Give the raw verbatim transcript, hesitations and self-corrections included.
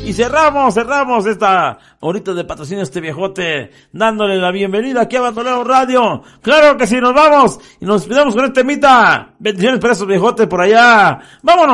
Y cerramos, cerramos esta horita de patrocinio a este viejote, dándole la bienvenida aquí a Bandolero Radio. Claro que sí, nos vamos y nos despedimos con este temita. Bendiciones para esos viejotes por allá. Vámonos.